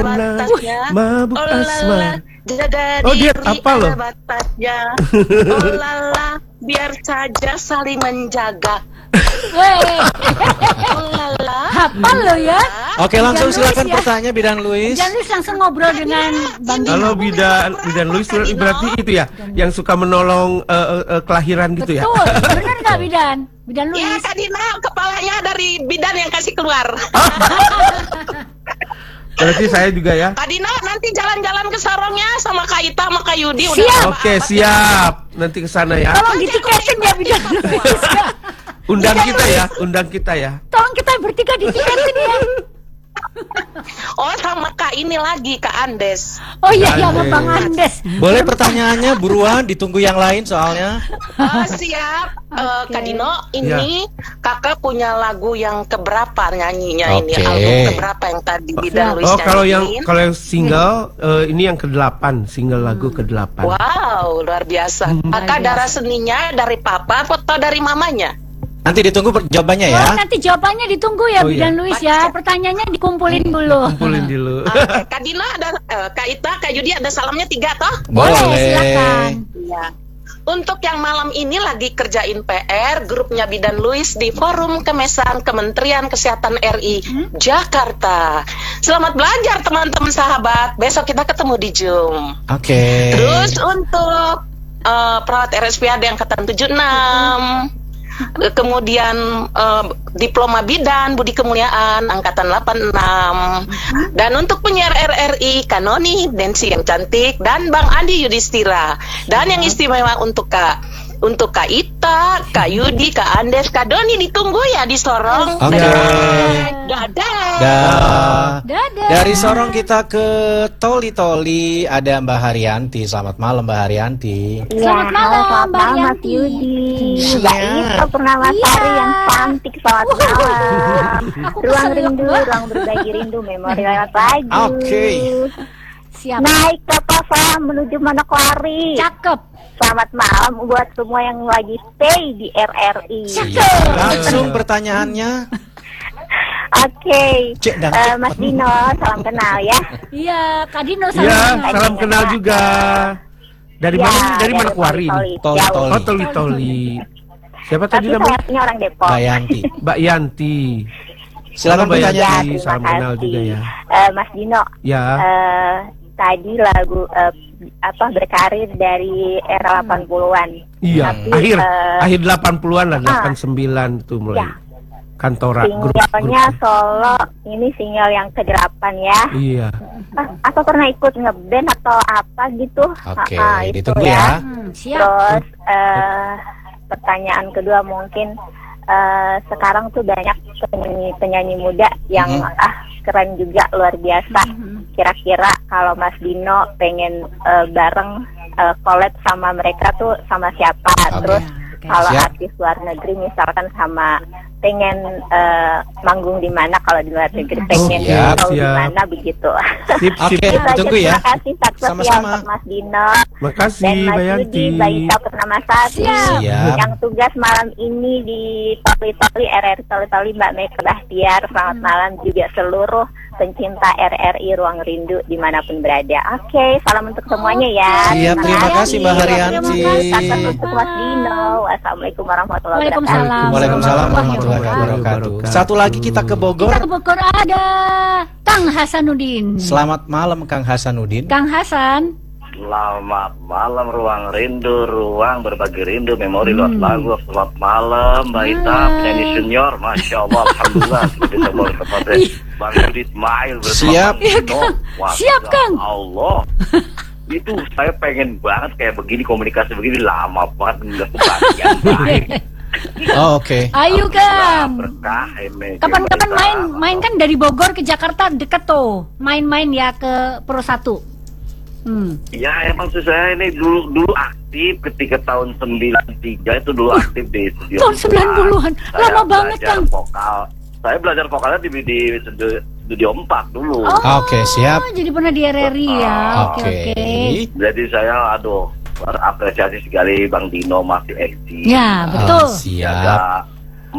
batasnya. Mabuk Oh asmara. lala, jaga Oh, dia diri apa loh? ada batasnya. Oh lala, biar saja saling menjaga. Weh, Oh lala. hafal lo ya. Oke, langsung Bidan silakan Luis ya. pertanyaan Bidan Luis. Bidan Luis langsung ngobrol dengan Bang Dino. Kalau bidan Luis berarti itu ya, yang suka menolong kelahiran gitu ya. Betul, benar nggak Bidan? Bidan Ya Luis. Kak Dina, kepalanya dari bidan yang kasih keluar. Berarti saya juga ya. Kak Dina nanti jalan-jalan ke Sorongnya sama Kak Ita sama Kak Yudi. Siap. Oke, siap. Nanti ke sana ya. Tolong ditiketin ya Bidan Luis. Undang kita ya. Tolong kita bertiga ditiketin ya. Oh sama Kak ini lagi, Kak Andes. Oh iya, ya Andes. Bang Andes. Boleh pertanyaannya buruan, ditunggu yang lain soalnya. Siap. Oke. Kak Dino, ini kakak punya lagu yang keberapa nyanyinya ini? Oke. Album keberapa yang tadi Bidan Luis Oh, kalau yang nyanyiin? single ini yang ke-8, single lagu ke-8. Wow, luar biasa. Kakak darah seninya dari papa atau dari mamanya? Nanti ditunggu jawabannya ya. Oh, nanti jawabannya ditunggu ya Oh, iya. Bidan Luis ya. Pertanyaannya dikumpulin dulu. Kumpulin dulu. Kak Dino ada, Kak Ita, Kak Yudi ada salamnya 3 toh? Boleh, silakan. Iya. Untuk yang malam ini lagi kerjain PR, grupnya Bidan Luis di Forum Kemesan Kementerian Kesehatan RI Jakarta. Selamat belajar teman-teman sahabat. Besok kita ketemu di Zoom. Oke. Terus untuk perawat RSPAD angkatan 76, kemudian diploma bidan Budi Kemuliaan angkatan 86, dan untuk penyiar RRI Kanoni Densi yang cantik dan Bang Andi Yudhistira, dan yang istimewa untuk Kak Ita, Kak Yudi, Kak Andes, Kak Doni ditunggu ya di Sorong. Oke. Dadah. Dah. Dadah. Dari Sorong kita ke Toli ada Mbak Haryanti. Selamat malam Mbak Haryanti. Selamat malam, selamat Mbak malam Mas Yanti. Yudi. Siap. Mbak Ita Purnawasari yang cantik, selamat malam. Aku Ruang kesel, rindu, Mbak. ruang berbagi rindu, memori lewat lagu. Oke. Siap. Naik kapal saya menuju Manokwari. Cakep. Selamat malam buat semua yang lagi stay di RRI. Siap. Langsung pertanyaannya. Oke, Cek dan Mas Dino, salam kenal ya. Iya, Kak Dino salam Iya, kenal. salam kenal juga. Dari Ya, mana? Dari Manokwari. Toli. Oh, Toli. Siapa Tapi tadi saya namanya? aslinya orang Depok. Mbak Yanti. Mbak Yanti. Silakan Halo, Mbak pertanyaan. Yanti. terima Salam kenal kasih. juga ya. Mas Dino, Ya. tadi lagu berkarir dari era 80-an. Iya, Tapi, akhir 80-an lah, 89 tuh mulai. Ya. Kantora grup. Singlenya solo, ini single yang ke-8 ya. Iya. Atau pernah ikut ngeband atau apa gitu? Oke, Itu ditunggu ya. Siap. Terus pertanyaan kedua mungkin sekarang tuh banyak penyanyi muda yang keren juga, luar biasa. Kira-kira kalau Mas Dino pengen bareng collab sama mereka tuh sama siapa? Oke. Terus Oke. kalau Siap. artis luar negeri misalkan sama pengen manggung di mana, kalau di luar negeri pengen siap, tahu di siap. mana begitu. Sip, Oke. sip. Itu aja, Tunggu ya. terima kasih sukses ya Sama-sama. untuk Mas Dino Makasih, dan Mas Mbak Yudi, Yanti. Mbak Ita Purnamasari Siap. yang tugas malam ini di Toli RRI Toli Mbak Meka Bahtiar. Selamat malam juga seluruh pencinta RRI Ruang Rindu dimanapun berada. Oke, salam untuk semuanya ya. Siap, terima kasih, Mbak Haryanti. Sukses untuk Mas Dino. Wassalamualaikum warahmatullahi wabarakatuh. Waalaikumsalam. Waalaikumsalam warahmatullahi wabarakatuh. Satu lagi kita ke Bogor. Kita ke Bogor ada Kang Hasanuddin. Selamat malam Kang Hasanuddin. Kang Hasan. Selamat malam Ruang Rindu, ruang berbagi rindu, memori lewat lagu. Selamat malam Mbak Ita, penyanyi senior, Masya Allah, Alhamdulillah. Sudah bisa boleh kepada Bang Yudi Ismail bersama Siap. Bang Dino. Wah, Siap, Kang. Allah. Itu saya pengen banget kayak begini, komunikasi begini, lama banget nggak kebagian. Baik. Oh, oke. Ayo Kang. Berkah ini. Kapan-kapan Mbak Ita. main kan dari Bogor ke Jakarta deket tuh. Main-main ya ke Pro 1. Ya emang sih saya ini dulu aktif ketika tahun 93 itu dulu aktif di studio. Tahun 90-an. Saya Lama banget, belajar Kang. Vokal. Saya belajar vokalnya di studio 4 dulu. Oke, siap. Jadi pernah di RRI ya. Oke, oke. Jadi saya berapresiasi sekali Bang Dino masih eksis. Ya, betul. Siap. Jaga